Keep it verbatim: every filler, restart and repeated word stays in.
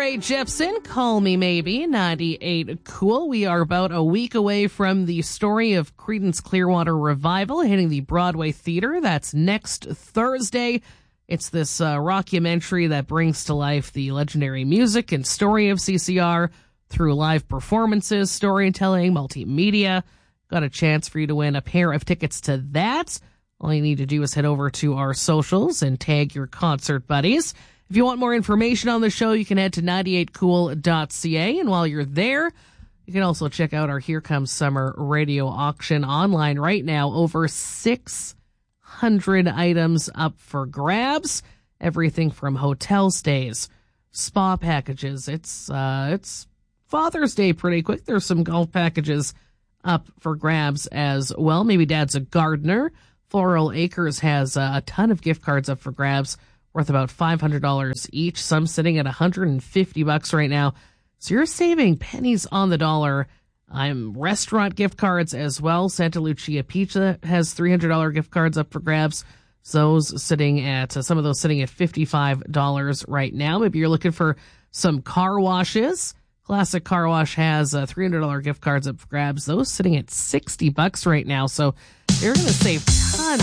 Ray Jepsen, Call Me Maybe, ninety-eight Cool. We are about a week away from the story of Creedence Clearwater Revival hitting the Broadway Theater. That's next Thursday. It's this uh, rockumentary that brings to life the legendary music and story of C C R through live performances, storytelling, multimedia. Got a chance for you to win a pair of tickets to that. All you need to do is head over to our socials and tag your concert buddies. If you want more information on the show, you can head to ninety-eight cool dot c a. And while you're there, you can also check out our Here Comes Summer radio auction online right now. Over six hundred items up for grabs. Everything from hotel stays, spa packages. It's, uh, it's Father's Day pretty quick. There's some golf packages up for grabs as well. Maybe dad's a gardener. Floral Acres has uh, a ton of gift cards up for grabs worth about five hundred dollars each. Some sitting at one hundred fifty bucks right now. So you're saving pennies on the dollar. I'm restaurant gift cards as well. Santa Lucia Pizza has three hundred dollars gift cards up for grabs. Those sitting at, uh, some of those sitting at fifty-five dollars right now. Maybe you're looking for some car washes. Classic Car Wash has uh, three hundred dollars gift cards up for grabs. Those sitting at sixty bucks right now. So you're going to save tons